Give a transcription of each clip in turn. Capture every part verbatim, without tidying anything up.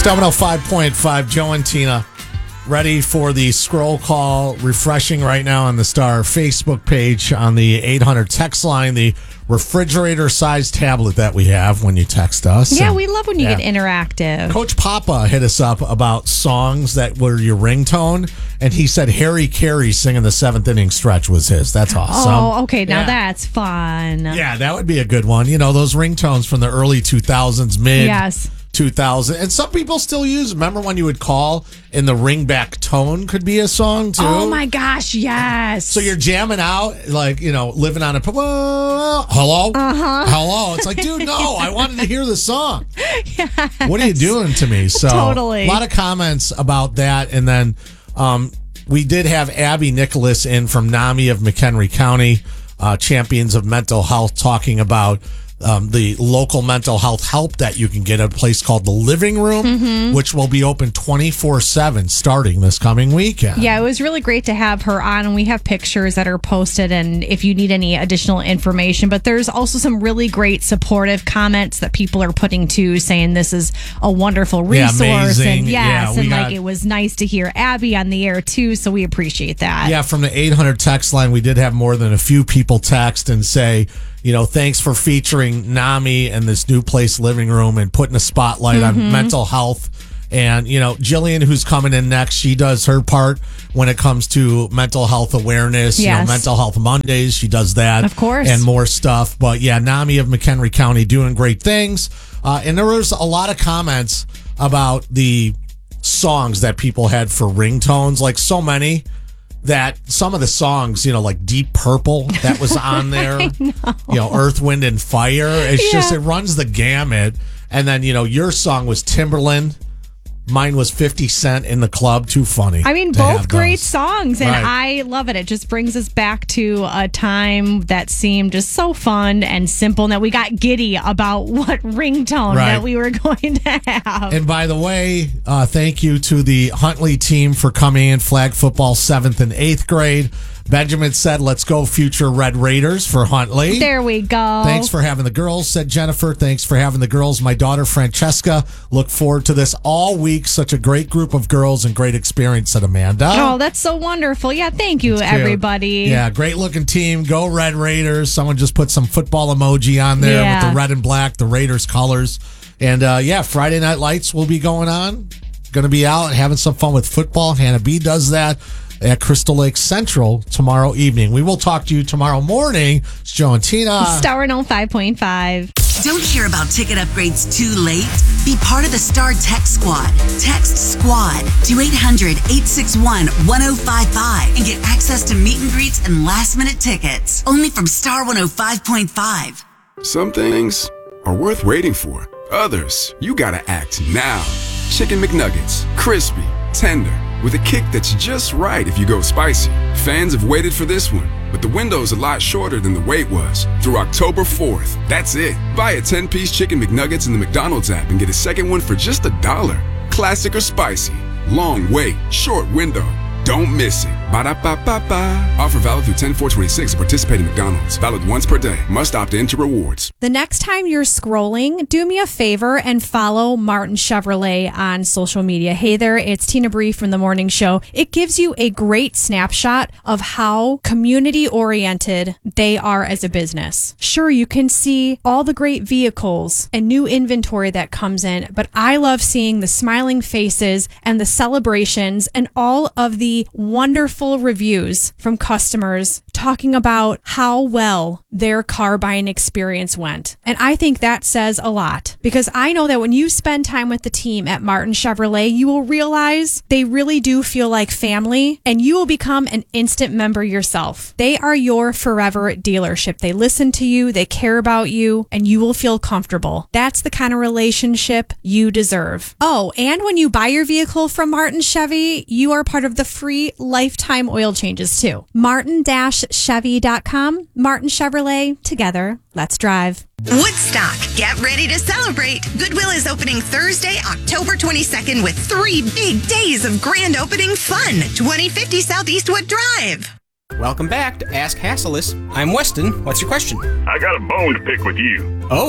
seven oh five point five, Joe and Tina, ready for the scroll call, refreshing right now on the Star Facebook page on the eight hundred text line, the refrigerator-sized tablet that we have when you text us. Yeah, and, we love when you yeah. get interactive. Coach Papa hit us up about songs that were your ringtone, and he said Harry Carey singing the seventh inning stretch was his. That's awesome. Oh, okay. Now Yeah. that's fun. Yeah, that would be a good one. You know, those ringtones from the early two thousands, mid Yes. two thousand. And some people still use, remember when you would call and the ringback tone could be a song too? Oh my gosh, yes. So you're jamming out, like, you know, living on a, whoa, hello? Uh-huh. Hello? It's like, dude, no, I wanted to hear the song. Yes. What are you doing to me? So Totally. a lot of comments about that. And then um, we did have Abby Nicholas in from NAMI of McHenry County, uh, Champions of Mental Health, talking about Um, the local mental health help that you can get at a place called The Living Room, Mm-hmm. which will be open twenty-four seven starting this coming weekend. Yeah, it was really great to have her on, and we have pictures that are posted, and if you need any additional information. But there's also some really great supportive comments that people are putting to, saying this is a wonderful Yeah, resource. amazing. And yes, Yeah, we and got- like it was nice to hear Abby on the air too, so we appreciate that. Yeah, from the eight hundred text line, we did have more than a few people text and say, you know, thanks for featuring NAMI and this new place, Living Room, and putting a spotlight Mm-hmm. on mental health. And, you know, Jillian, who's coming in next, she does her part when it comes to mental health awareness. You know, Yes. Mental Health Mondays, she does that. Of course. And more stuff. But yeah, NAMI of McHenry County doing great things. Uh, and there was a lot of comments about the songs that people had for ringtones, like so many. That some of the songs, you know, like Deep Purple, that was on there. know. You know, Earth, Wind, and Fire. It's Yeah. just, it runs the gamut. And then, you know, your song was Timberland. Mine was fifty Cent, In the Club. Too funny. I mean, to both have great those. songs, and Right. I love it. It just brings us back to a time that seemed just so fun and simple, and that we got giddy about what ringtone Right. that we were going to have. And by the way, uh, thank you to the Huntley team for coming in, flag football seventh and eighth grade. Benjamin said, let's go future Red Raiders for Huntley. There we go. Thanks for having the girls, said Jennifer. Thanks for having the girls. My daughter, Francesca, look forward to this all week. Such a great group of girls and great experience, said Amanda. Oh, that's so wonderful. Yeah, thank you, That's cute. everybody. Yeah, great looking team. Go Red Raiders. Someone just put some football emoji on there Yeah. with the red and black, the Raiders colors. And uh, yeah, Friday Night Lights will be going on. Going to be out having some fun with football. Hannah B does that at Crystal Lake Central tomorrow evening. We will talk to you tomorrow morning. It's Joe and Tina. Star one oh five point five. Don't hear about ticket upgrades too late? Be part of the Star Tech Squad. Text SQUAD to eight hundred, eight six one, one oh five five and get access to meet and greets and last minute tickets. Only from Star one oh five point five. Some things are worth waiting for. Others, you gotta act now. Chicken McNuggets, crispy, tender, with a kick that's just right if you go spicy. Fans have waited for this one, but the window's a lot shorter than the wait was. Through October fourth, that's it. Buy a ten-piece Chicken McNuggets in the McDonald's app and get a second one for just a dollar. Classic or spicy. Long wait, short window. Don't miss it. Ba-da-ba-ba-ba. Offer valid through ten four twenty-six at participating McDonald's. Valid once per day. Must opt into rewards. The next time you're scrolling, do me a favor and follow Martin Chevrolet on social media. Hey there, it's Tina Bree from The Morning Show. It gives you a great snapshot of how community-oriented they are as a business. Sure, you can see all the great vehicles and new inventory that comes in, but I love seeing the smiling faces and the celebrations and all of the wonderful reviews from customers talking about how well their car buying experience went. And I think that says a lot, because I know that when you spend time with the team at Martin Chevrolet, you will realize they really do feel like family, and you will become an instant member yourself. They are your forever dealership. They listen to you, they care about you, and you will feel comfortable. That's the kind of relationship you deserve. Oh, and when you buy your vehicle from Martin Chevy, you are part of the free lifetime oil changes too. Martin Chevy dot com. Martin Chevrolet. Together, let's drive. Woodstock, get ready to celebrate. Goodwill is opening Thursday, October twenty-second with three big days of grand opening fun. twenty fifty South Eastwood Drive. Welcome back to Ask Hasselus. I'm Weston. What's your question? I got a bone to pick with you. Oh,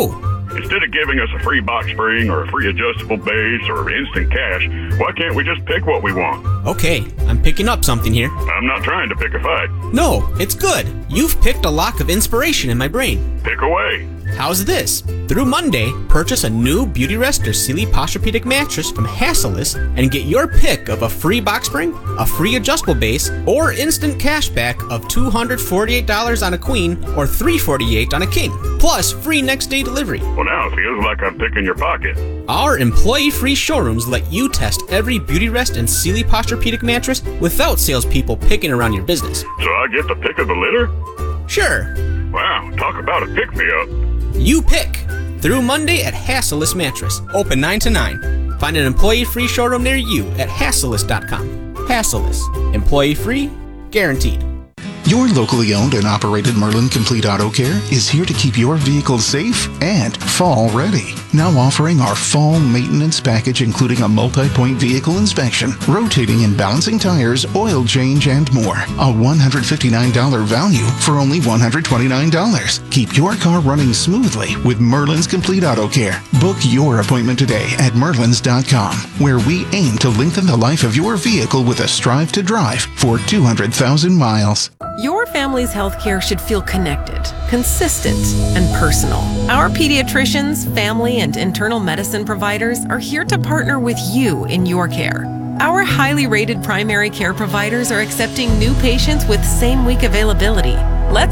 Instead of giving us a free box spring or a free adjustable base or instant cash, why can't we just pick what we want? Okay, I'm picking up something here. I'm not trying to pick a fight. No, it's good. You've picked a lock of inspiration in my brain. Pick away. How's this? Through Monday, purchase a new Beautyrest or Sealy Posturepedic mattress from Hassellus and get your pick of a free box spring, a free adjustable base, or instant cash back of two hundred forty-eight dollars on a queen or three hundred forty-eight dollars on a king, plus free next day delivery. Well, now it feels like I'm picking your pocket. Our employee-free showrooms let you test every Beautyrest and Sealy Posturepedic mattress without salespeople picking around your business. So I get the pick of the litter? Sure. Wow, talk about a pick-me-up. You pick. Through Monday at Hassellus Mattress. Open nine to nine. Find an employee-free showroom near you at hassellus dot com. Hassellus. Employee-free. Guaranteed. Your locally owned and operated Merlin Complete Auto Care is here to keep your vehicle safe and fall ready. Now offering our fall maintenance package, including a multi-point vehicle inspection, rotating and balancing tires, oil change, and more. A one hundred fifty-nine dollars value for only one hundred twenty-nine dollars. Keep your car running smoothly with Merlin's Complete Auto Care. Book your appointment today at merlins dot com, where we aim to lengthen the life of your vehicle with a Strive to Drive for two hundred thousand miles. Your family's healthcare should feel connected, consistent, and personal. Our pediatricians, family, and internal medicine providers are here to partner with you in your care. Our highly rated primary care providers are accepting new patients with same-week availability.